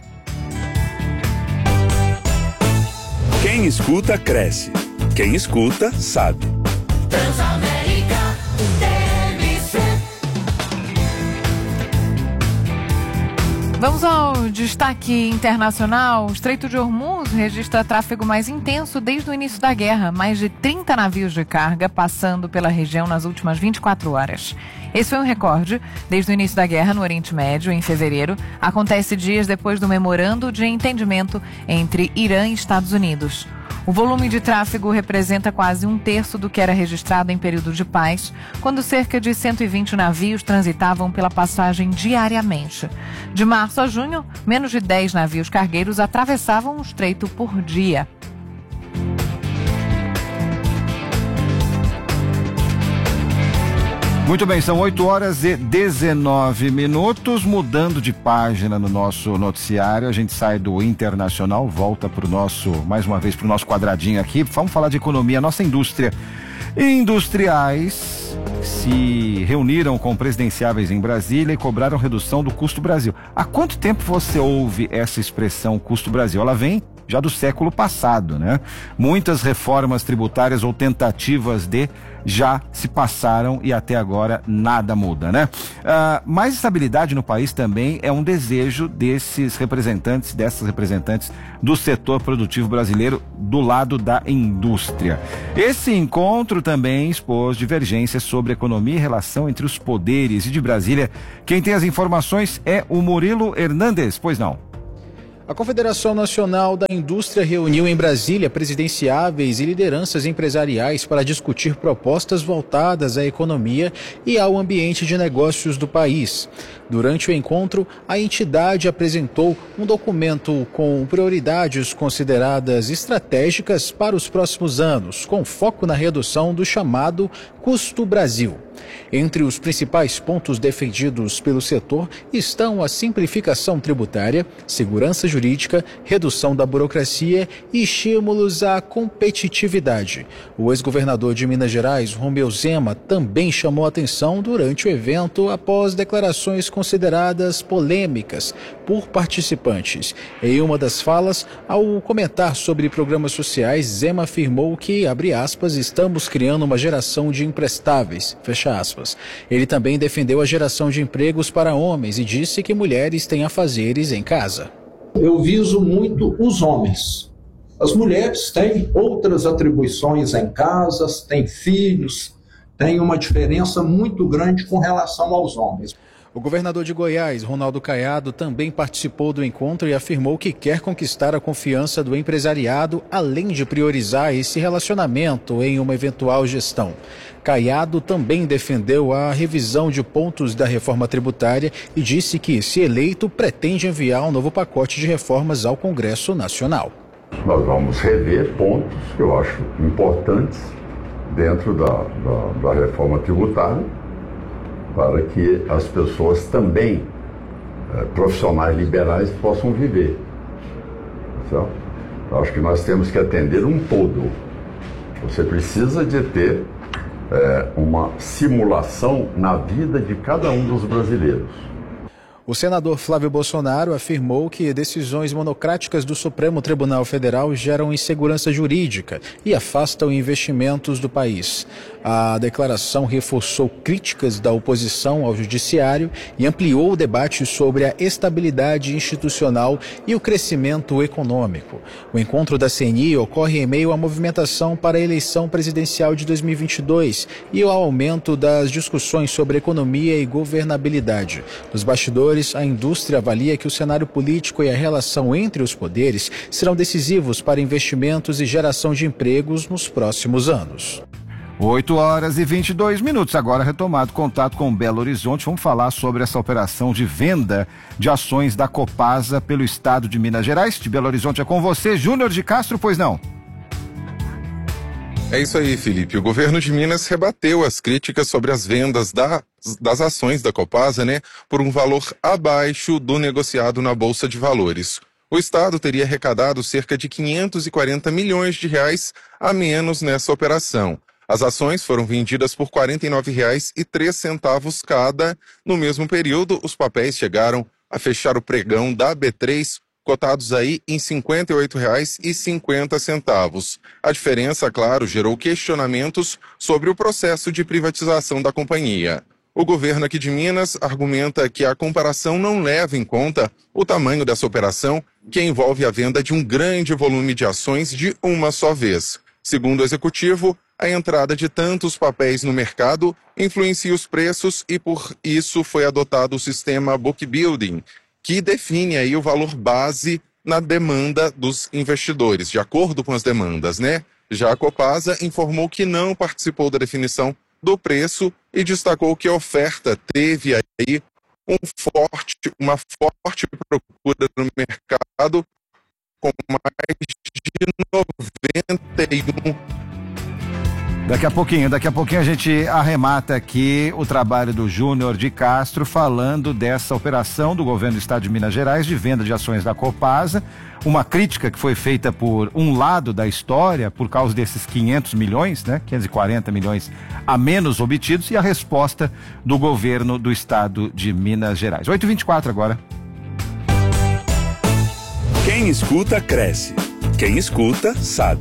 Quem escuta, cresce. Quem escuta, sabe. Transamérica, T M C. Vamos ao destaque internacional. O Estreito de Hormuz registra tráfego mais intenso desde o início da guerra. Mais de trinta navios de carga passando pela região nas últimas vinte e quatro horas. Esse foi um recorde desde o início da guerra no Oriente Médio, em fevereiro. Acontece dias depois do memorando de entendimento entre Irã e Estados Unidos. O volume de tráfego representa quase um terço do que era registrado em período de paz, quando cerca de cento e vinte navios transitavam pela passagem diariamente. De março a junho, menos de dez navios cargueiros atravessavam o estreito por dia. Muito bem, são oito horas e dezenove minutos, mudando de página no nosso noticiário. A gente sai do internacional, volta para o nosso, mais uma vez, para o nosso quadradinho aqui. Vamos falar de economia, nossa indústria Industriais se reuniram com presidenciáveis em Brasília e cobraram redução do custo Brasil. Há quanto tempo você ouve essa expressão custo Brasil? Ela vem já do século passado, né? Muitas reformas tributárias ou tentativas de já se passaram e até agora nada muda, né? Ah, mais estabilidade no país também é um desejo desses representantes, dessas representantes do setor produtivo brasileiro do lado da indústria. Esse encontro também expôs divergências sobre economia e relação entre os poderes. E de Brasília, quem tem as informações é o Murilo Hernandes, pois não? A Confederação Nacional da Indústria reuniu em Brasília presidenciáveis e lideranças empresariais para discutir propostas voltadas à economia e ao ambiente de negócios do país. Durante o encontro, a entidade apresentou um documento com prioridades consideradas estratégicas para os próximos anos, com foco na redução do chamado Custo Brasil. Entre os principais pontos defendidos pelo setor estão a simplificação tributária, segurança jurídica, redução da burocracia e estímulos à competitividade. O ex-governador de Minas Gerais, Romeu Zema, também chamou atenção durante o evento após declarações consideradas polêmicas por participantes. Em uma das falas, ao comentar sobre programas sociais, Zema afirmou que, abre aspas, estamos criando uma geração de imprestáveis, fecha aspas. Ele também defendeu a geração de empregos para homens e disse que mulheres têm afazeres em casa. Eu viso muito os homens. As mulheres têm outras atribuições em casas, têm filhos, tem uma diferença muito grande com relação aos homens. O governador de Goiás, Ronaldo Caiado, também participou do encontro e afirmou que quer conquistar a confiança do empresariado, além de priorizar esse relacionamento em uma eventual gestão. Caiado também defendeu a revisão de pontos da reforma tributária e disse que, se eleito, pretende enviar um novo pacote de reformas ao Congresso Nacional. Nós vamos rever pontos que eu acho importantes dentro da, da, da reforma tributária, para que as pessoas também, eh, profissionais liberais, possam viver. Certo? Eu acho que nós temos que atender um todo. Você precisa de ter eh, uma simulação na vida de cada um dos brasileiros. O senador Flávio Bolsonaro afirmou que decisões monocráticas do Supremo Tribunal Federal geram insegurança jurídica e afastam investimentos do país. A declaração reforçou críticas da oposição ao judiciário e ampliou o debate sobre a estabilidade institucional e o crescimento econômico. O encontro da C N I ocorre em meio à movimentação para a eleição presidencial de dois mil e vinte e dois e ao aumento das discussões sobre economia e governabilidade. Nos bastidores, a indústria avalia que o cenário político e a relação entre os poderes serão decisivos para investimentos e geração de empregos nos próximos anos. oito horas e vinte e dois minutos, agora retomado contato com Belo Horizonte. Vamos falar sobre essa operação de venda de ações da Copasa pelo estado de Minas Gerais. De Belo Horizonte é com você, Júnior de Castro, pois não? É isso aí, Felipe. O governo de Minas rebateu as críticas sobre as vendas da, das ações da Copasa, né, por um valor abaixo do negociado na Bolsa de Valores. O estado teria arrecadado cerca de quinhentos e quarenta milhões de reais a menos nessa operação. As ações foram vendidas por quarenta e nove reais e três centavos cada. No mesmo período, os papéis chegaram a fechar o pregão da B três, cotados aí em cinquenta e oito reais e cinquenta centavos. A diferença, claro, gerou questionamentos sobre o processo de privatização da companhia. O governo aqui de Minas argumenta que a comparação não leva em conta o tamanho dessa operação, que envolve a venda de um grande volume de ações de uma só vez. Segundo o executivo, a entrada de tantos papéis no mercado influencia os preços e por isso foi adotado o sistema book building, que define aí o valor base na demanda dos investidores, de acordo com as demandas, né? Já a Copasa informou que não participou da definição do preço e destacou que a oferta teve aí um forte, uma forte procura no mercado, com mais de noventa e um Daqui a pouquinho, daqui a pouquinho a gente arremata aqui o trabalho do Júnior de Castro falando dessa operação do governo do estado de Minas Gerais de venda de ações da Copasa, uma crítica que foi feita por um lado da história por causa desses quinhentos milhões, né, quinhentos e quarenta milhões a menos obtidos e a resposta do governo do estado de Minas Gerais. oito e vinte e quatro agora. Quem escuta, cresce. Quem escuta, sabe.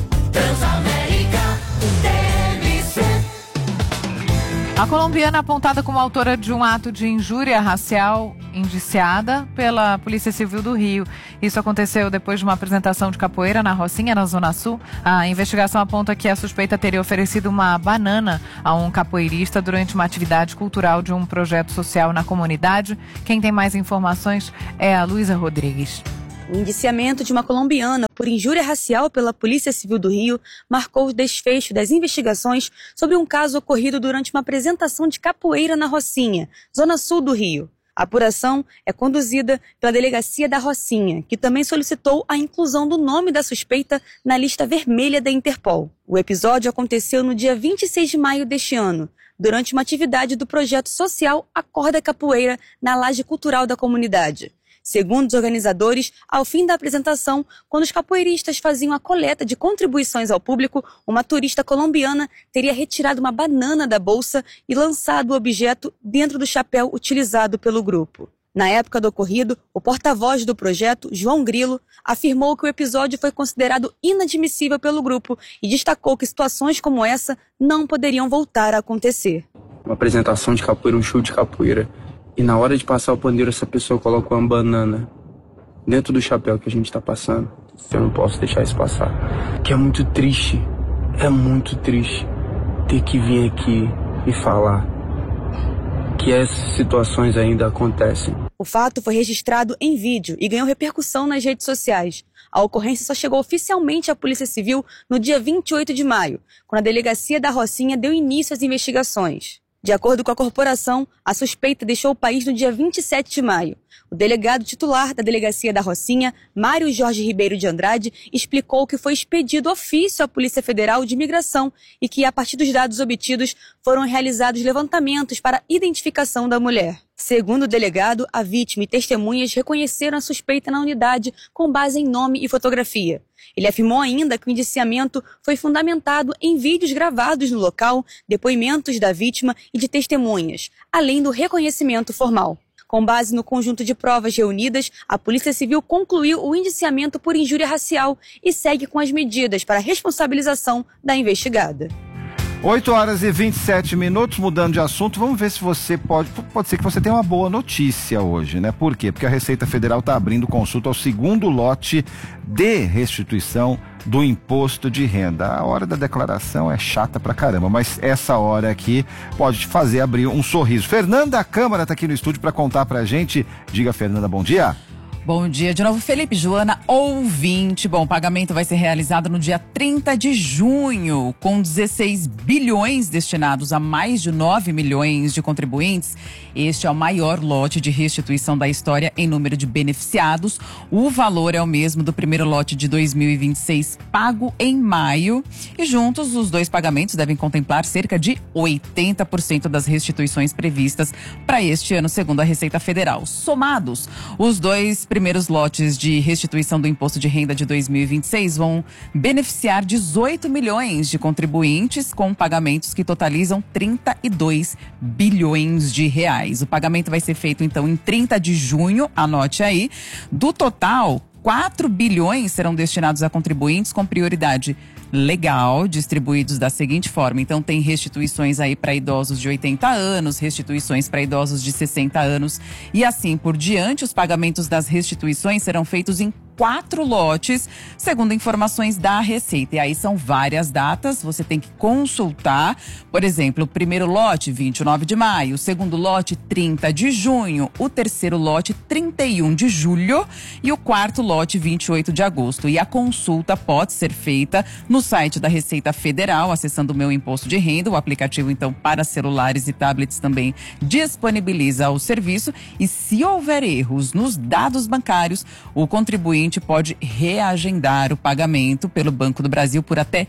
A colombiana apontada como autora de um ato de injúria racial indiciada pela Polícia Civil do Rio. Isso aconteceu depois de uma apresentação de capoeira na Rocinha, na Zona Sul. A investigação aponta que a suspeita teria oferecido uma banana a um capoeirista durante uma atividade cultural de um projeto social na comunidade. Quem tem mais informações é a Luísa Rodrigues. O indiciamento de uma colombiana por injúria racial pela Polícia Civil do Rio marcou o desfecho das investigações sobre um caso ocorrido durante uma apresentação de capoeira na Rocinha, Zona Sul do Rio. A apuração é conduzida pela Delegacia da Rocinha, que também solicitou a inclusão do nome da suspeita na lista vermelha da Interpol. O episódio aconteceu no dia vinte e seis de maio deste ano, durante uma atividade do projeto social Acorda Capoeira na laje cultural da comunidade. Segundo os organizadores, ao fim da apresentação, quando os capoeiristas faziam a coleta de contribuições ao público, uma turista colombiana teria retirado uma banana da bolsa e lançado o objeto dentro do chapéu utilizado pelo grupo. Na época do ocorrido, o porta-voz do projeto, João Grilo, afirmou que o episódio foi considerado inadmissível pelo grupo e destacou que situações como essa não poderiam voltar a acontecer. Uma apresentação de capoeira, um show de capoeira. E na hora de passar o pandeiro, essa pessoa coloca uma banana dentro do chapéu que a gente está passando. Eu não posso deixar isso passar. Que é muito triste, é muito triste ter que vir aqui e falar que essas situações ainda acontecem. O fato foi registrado em vídeo e ganhou repercussão nas redes sociais. A ocorrência só chegou oficialmente à Polícia Civil no dia vinte e oito de maio, quando a Delegacia da Rocinha deu início às investigações. De acordo com a corporação, a suspeita deixou o país no dia vinte e sete de maio. O delegado titular da Delegacia da Rocinha, Mário Jorge Ribeiro de Andrade, explicou que foi expedido ofício à Polícia Federal de Imigração e que, a partir dos dados obtidos, foram realizados levantamentos para a identificação da mulher. Segundo o delegado, a vítima e testemunhas reconheceram a suspeita na unidade com base em nome e fotografia. Ele afirmou ainda que o indiciamento foi fundamentado em vídeos gravados no local, depoimentos da vítima e de testemunhas, além do reconhecimento formal. Com base no conjunto de provas reunidas, a Polícia Civil concluiu o indiciamento por injúria racial e segue com as medidas para a responsabilização da investigada. oito horas e vinte e sete minutos, mudando de assunto, vamos ver se você pode, pode ser que você tenha uma boa notícia hoje, né? Por quê? Porque a Receita Federal está abrindo consulta ao segundo lote de restituição do imposto de renda. A hora da declaração é chata pra caramba, mas essa hora aqui pode te fazer abrir um sorriso. Fernanda Câmara está aqui no estúdio para contar pra gente. Diga, Fernanda, bom dia. Bom dia de novo, Felipe, Joana, ouvinte. Bom, o pagamento vai ser realizado no dia trinta de junho, com dezesseis bilhões destinados a mais de nove milhões de contribuintes. Este é o maior lote de restituição da história em número de beneficiados. O valor é o mesmo do primeiro lote de dois mil e vinte e seis, pago em maio. E juntos, os dois pagamentos devem contemplar cerca de oitenta por cento das restituições previstas para este ano, segundo a Receita Federal. Somados, os dois primeiros lotes de restituição do imposto de renda de dois mil e vinte e seis vão beneficiar dezoito milhões de contribuintes com pagamentos que totalizam trinta e dois bilhões de reais. O pagamento vai ser feito então em trinta de junho, anote aí. Do total, quatro bilhões serão destinados a contribuintes com prioridade legal, distribuídos da seguinte forma. Então tem restituições aí para idosos de oitenta anos, restituições para idosos de sessenta anos e assim por diante. Os pagamentos das restituições serão feitos em quatro lotes, segundo informações da Receita. E aí são várias datas, você tem que consultar. Por exemplo, o primeiro lote, vinte e nove de maio, o segundo lote, trinta de junho, o terceiro lote, trinta e um de julho e o quarto lote, vinte e oito de agosto. E a consulta pode ser feita no site da Receita Federal, acessando o Meu Imposto de Renda. O aplicativo, então, para celulares e tablets também disponibiliza o serviço. E se houver erros nos dados bancários, o contribuinte pode reagendar o pagamento pelo Banco do Brasil por até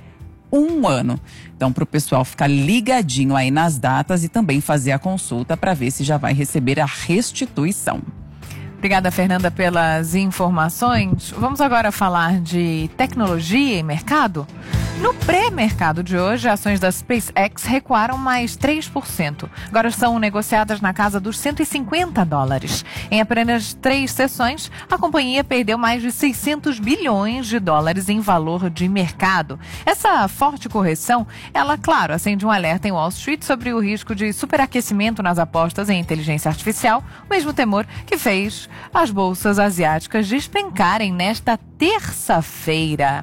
um ano. Então, para o pessoal ficar ligadinho aí nas datas e também fazer a consulta para ver se já vai receber a restituição. Obrigada, Fernanda, pelas informações. Vamos agora falar de tecnologia e mercado. No pré-mercado de hoje, ações da SpaceX recuaram mais três por cento. Agora são negociadas na casa dos cento e cinquenta dólares. Em apenas três sessões, a companhia perdeu mais de seiscentos bilhões de dólares em valor de mercado. Essa forte correção, ela, claro, acende um alerta em Wall Street sobre o risco de superaquecimento nas apostas em inteligência artificial, o mesmo temor que fez as bolsas asiáticas despencarem nesta terça-feira.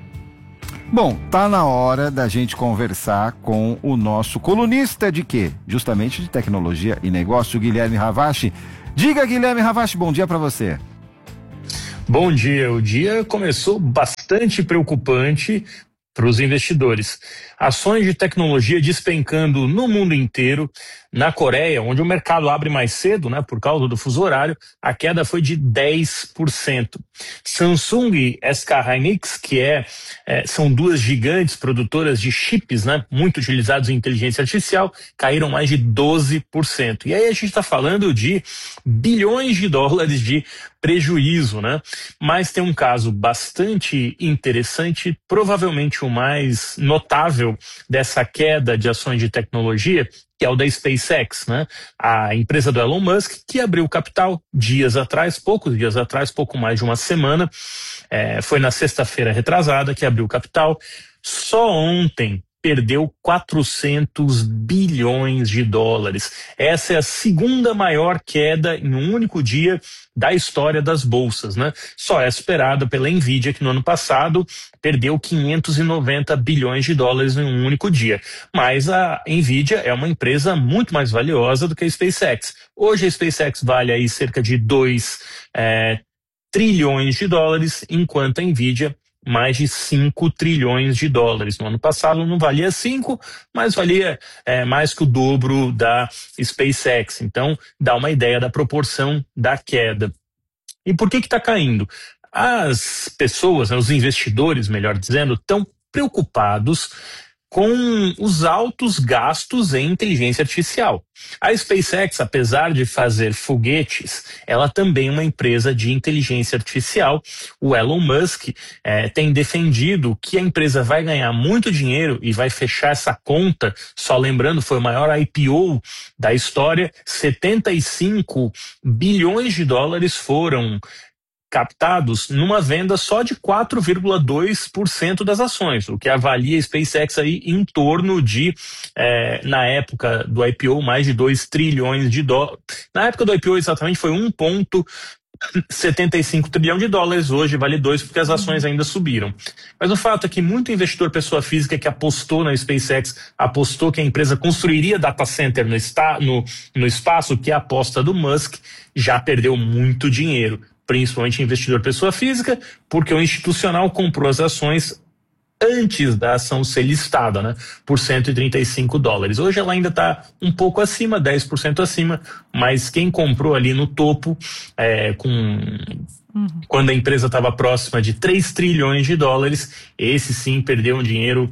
Bom, tá na hora da gente conversar com o nosso colunista de quê? Justamente de tecnologia e negócio, Guilherme Ravache. Diga, Guilherme Ravache, bom dia para você. Bom dia. O dia começou bastante preocupante para os investidores. Ações de tecnologia despencando no mundo inteiro. Na Coreia, onde o mercado abre mais cedo, né, por causa do fuso horário, a queda foi de dez por cento. Samsung e S K Hynix, que é, é, são duas gigantes produtoras de chips, né, muito utilizados em inteligência artificial, caíram mais de doze por cento. E aí a gente está falando de bilhões de dólares de prejuízo, né? Mas tem um caso bastante interessante, provavelmente o mais notável dessa queda de ações de tecnologia, que é o da SpaceX, né? A empresa do Elon Musk, que abriu capital dias atrás, poucos dias atrás, pouco mais de uma semana, é, foi na sexta-feira retrasada que abriu capital. Só ontem perdeu quatrocentos bilhões de dólares. Essa é a segunda maior queda em um único dia da história das bolsas, né? Só é superada pela Nvidia, que no ano passado perdeu quinhentos e noventa bilhões de dólares em um único dia. Mas a Nvidia é uma empresa muito mais valiosa do que a SpaceX. Hoje a SpaceX vale aí cerca de dois é, trilhões de dólares, enquanto a Nvidia mais de cinco trilhões de dólares. No ano passado não valia cinco, mas valia é, mais que o dobro da SpaceX. Então, dá uma ideia da proporção da queda. E por que que está caindo? As pessoas, né, os investidores, melhor dizendo, estão preocupados com os altos gastos em inteligência artificial. A SpaceX, apesar de fazer foguetes, ela também é uma empresa de inteligência artificial. O Elon Musk eh, tem defendido que a empresa vai ganhar muito dinheiro e vai fechar essa conta. Só lembrando, foi o maior I P O da história, setenta e cinco bilhões de dólares foram captados numa venda só de quatro vírgula dois por cento das ações, o que avalia a SpaceX aí em torno de, eh, na época do I P O, mais de dois trilhões de dólares. Na época do I P O exatamente foi um vírgula setenta e cinco trilhão de dólares, hoje vale dois porque as ações ainda subiram. Mas o fato é que muito investidor pessoa física que apostou na SpaceX, apostou que a empresa construiria data center no, esta, no, no espaço, que é a aposta do Musk, já perdeu muito dinheiro. Principalmente investidor pessoa física, porque o institucional comprou as ações antes da ação ser listada, né, por cento e trinta e cinco dólares. Hoje ela ainda está um pouco acima, dez por cento acima, mas quem comprou ali no topo, é, com uhum. quando a empresa estava próxima de três trilhões de dólares, esse sim perdeu um dinheiro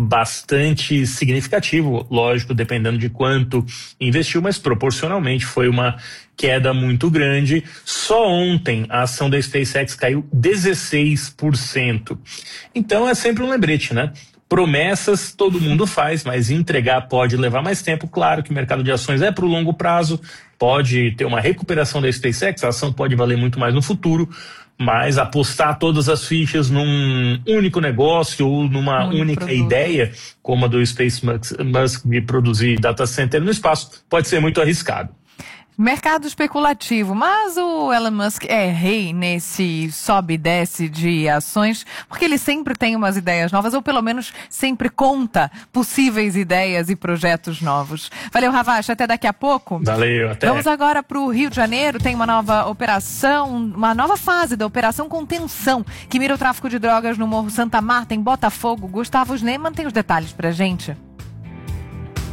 bastante significativo, lógico, dependendo de quanto investiu, mas proporcionalmente foi uma queda muito grande. Só ontem a ação da SpaceX caiu dezesseis por cento. Então é sempre um lembrete, né? Promessas todo mundo faz, mas entregar pode levar mais tempo. Claro que o mercado de ações é para o longo prazo, pode ter uma recuperação da SpaceX, a ação pode valer muito mais no futuro, mas apostar todas as fichas num único negócio ou numa um única produto. ideia, como a do SpaceX de produzir data center no espaço, pode ser muito arriscado. Mercado especulativo, mas o Elon Musk é rei nesse sobe e desce de ações, porque ele sempre tem umas ideias novas, ou pelo menos sempre conta possíveis ideias e projetos novos. Valeu, Ravache, até daqui a pouco. Valeu, até. Vamos agora para o Rio de Janeiro, tem uma nova operação, uma nova fase da Operação Contenção, que mira o tráfico de drogas no Morro Santa Marta, em Botafogo. Gustavo Sneyman tem os detalhes pra gente.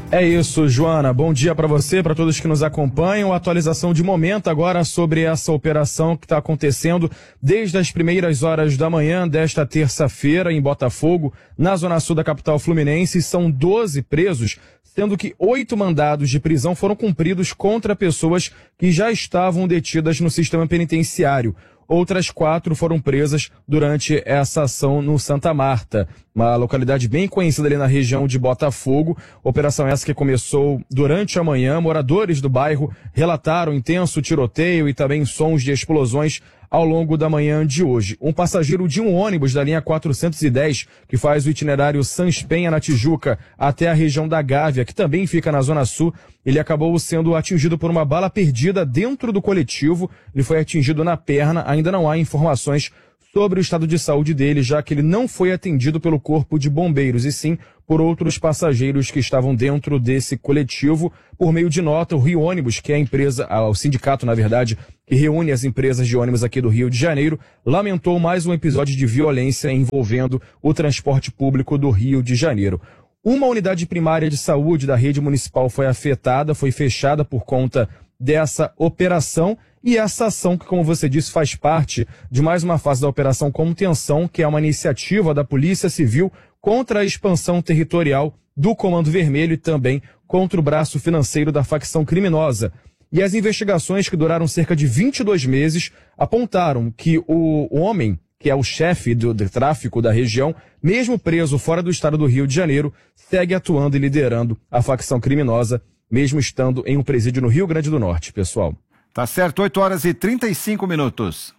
É isso, Joana. Bom dia para você, para todos que nos acompanham. Atualização de momento agora sobre essa operação que está acontecendo desde as primeiras horas da manhã desta terça-feira em Botafogo, na zona sul da capital fluminense. São doze presos, sendo que oito mandados de prisão foram cumpridos contra pessoas que já estavam detidas no sistema penitenciário. Outras quatro foram presas durante essa ação no Santa Marta, uma localidade bem conhecida ali na região de Botafogo. Operação essa que começou durante a manhã. Moradores do bairro relataram intenso tiroteio e também sons de explosões ao longo da manhã de hoje. Um passageiro de um ônibus da linha quatrocentos e dez, que faz o itinerário Sans Penha na Tijuca até a região da Gávea, que também fica na Zona Sul, ele acabou sendo atingido por uma bala perdida dentro do coletivo. Ele foi atingido na perna. Ainda não há informações sobre o estado de saúde dele, já que ele não foi atendido pelo Corpo de Bombeiros, e sim por outros passageiros que estavam dentro desse coletivo. Por meio de nota, o Rio Ônibus, que é a empresa, o sindicato, na verdade, que reúne as empresas de ônibus aqui do Rio de Janeiro, lamentou mais um episódio de violência envolvendo o transporte público do Rio de Janeiro. Uma unidade primária de saúde da rede municipal foi afetada, foi fechada por conta dessa operação. E essa ação, que, como você disse, faz parte de mais uma fase da Operação Contenção, que é uma iniciativa da Polícia Civil contra a expansão territorial do Comando Vermelho e também contra o braço financeiro da facção criminosa. E as investigações, que duraram cerca de vinte e dois meses, apontaram que o homem, que é o chefe do, do tráfico da região, mesmo preso fora do estado do Rio de Janeiro, segue atuando e liderando a facção criminosa, mesmo estando em um presídio no Rio Grande do Norte, pessoal. Tá certo, oito horas e trinta e cinco minutos.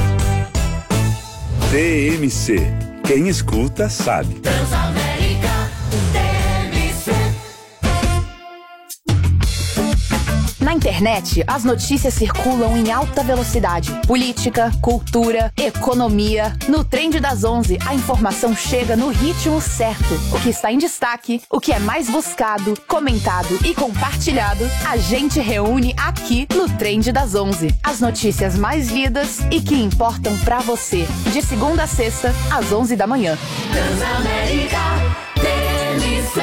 T M C. Quem escuta sabe. Transamérica, T M C. Na internet, as notícias circulam em alta velocidade. Política, cultura, economia. No Trend das onze, a informação chega no ritmo certo. O que está em destaque, o que é mais buscado, comentado e compartilhado, a gente reúne aqui no Trend das onze. As notícias mais lidas e que importam pra você. De segunda a sexta, às onze da manhã. Transamérica, T M C.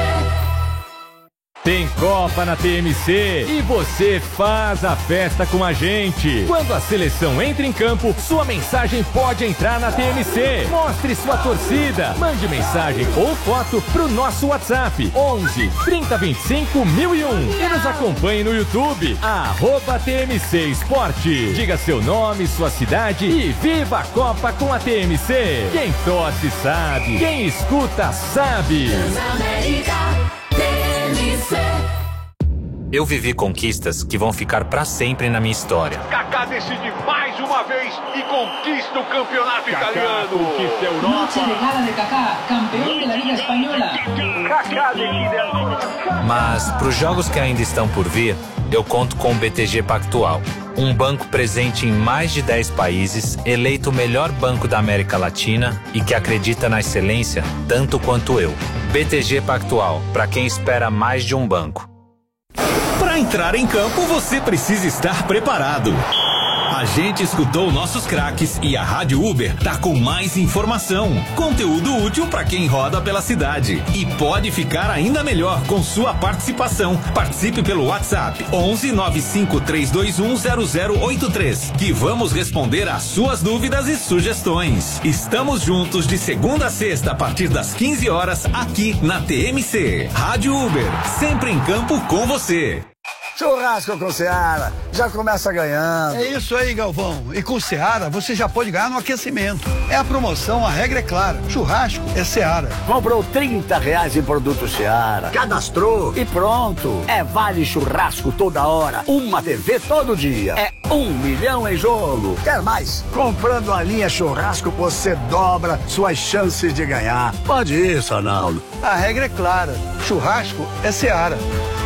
Tem Copa na T M C e você faz a festa com a gente. Quando a seleção entra em campo, sua mensagem pode entrar na T M C. Mostre sua torcida. Mande mensagem ou foto pro nosso WhatsApp onze, trinta, vinte e cinco, mil e um. E nos acompanhe no YouTube, arroba T M C Esporte. Diga seu nome, sua cidade e viva a Copa com a T M C. Quem torce sabe, quem escuta sabe. Transamérica, T M C. Eu vivi conquistas que vão ficar pra sempre na minha história. Kaká decide mais uma vez e conquista o campeonato Kaká italiano. Conquista a Europa. Noche de gala de Kaká, campeão da Liga Espanhola. Kaká decide a... Mas pros jogos que ainda estão por vir, eu conto com o B T G Pactual. Um banco presente em mais de dez países, eleito o melhor banco da América Latina e que acredita na excelência tanto quanto eu. B T G Pactual, para quem espera mais de um banco. Para entrar em campo, você precisa estar preparado. A gente escutou nossos craques e a Rádio Uber tá com mais informação, conteúdo útil para quem roda pela cidade. E pode ficar ainda melhor com sua participação. Participe pelo WhatsApp onze, nove cinco três dois um, zero zero oito três, que vamos responder às suas dúvidas e sugestões. Estamos juntos de segunda a sexta a partir das quinze horas aqui na T M C. Rádio Uber, sempre em campo com você. Churrasco com Seara, já começa ganhando. É isso aí, Galvão. E com Seara, você já pode ganhar no aquecimento. É a promoção, a regra é clara. Churrasco é Seara. Comprou trinta reais em produto Seara, cadastrou e pronto. É vale churrasco toda hora, uma T V todo dia. É um milhão em jogo. Quer mais? Comprando a linha churrasco, você dobra suas chances de ganhar. Pode ir, Sonaldo. A regra é clara. Churrasco é Seara.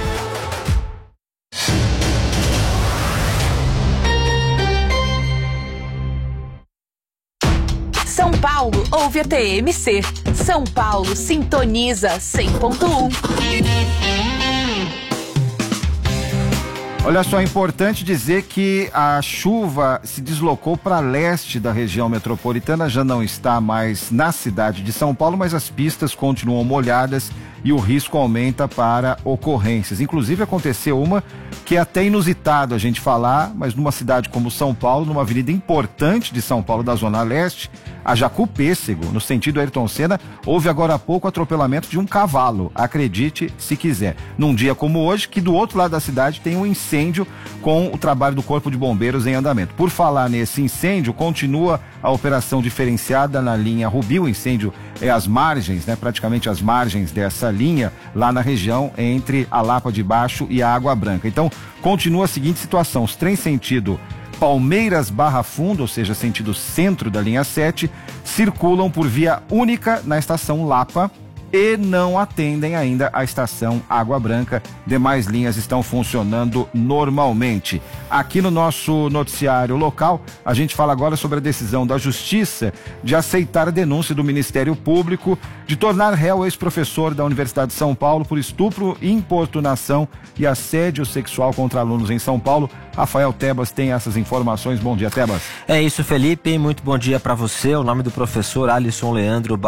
São Paulo ouve a T M C. São Paulo sintoniza cem ponto um. Olha só, é importante dizer que a chuva se deslocou para leste da região metropolitana, já não está mais na cidade de São Paulo, mas as pistas continuam molhadas e o risco aumenta para ocorrências. Inclusive aconteceu uma que é até inusitado a gente falar, mas numa cidade como São Paulo, numa avenida importante de São Paulo, da Zona Leste, a Jacú-Pêssego, no sentido Ayrton Senna, houve agora há pouco o atropelamento de um cavalo, acredite se quiser. Num dia como hoje, que do outro lado da cidade tem um incêndio com o trabalho do Corpo de Bombeiros em andamento. Por falar nesse incêndio, continua a operação diferenciada na linha Rubi. O incêndio é às margens, né, praticamente às margens dessa linha, lá na região entre a Lapa de Baixo e a Água Branca. Então, continua a seguinte situação: os trens sentido Palmeiras Barra Funda, ou seja, sentido centro da linha sete, circulam por via única na estação Lapa e não atendem ainda a estação Água Branca. Demais linhas estão funcionando normalmente. Aqui no nosso noticiário local, a gente fala agora sobre a decisão da Justiça de aceitar a denúncia do Ministério Público de tornar réu o ex-professor da Universidade de São Paulo por estupro, importunação e assédio sexual contra alunos em São Paulo. Rafael Tebas tem essas informações. Bom dia, Tebas. É isso, Felipe. Muito bom dia para você. O nome do professor Alisson Leandro